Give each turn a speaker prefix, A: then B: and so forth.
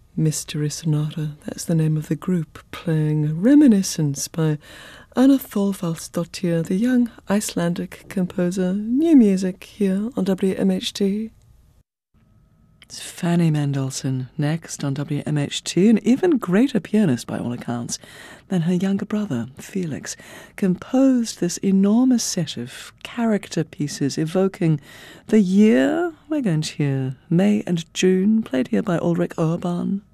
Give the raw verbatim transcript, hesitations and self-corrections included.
A: Mystery Sonata, that's the name of the group, playing Reminiscence by Anna Thorvaldsdottir, the young Icelandic composer. New music here on W M H T. It's Fanny Mendelssohn next on W M H T, an even greater pianist by all accounts than her younger brother, Felix, composed this enormous set of character pieces evoking the year. We're going to hear May and June, played here by Ulrich Urban.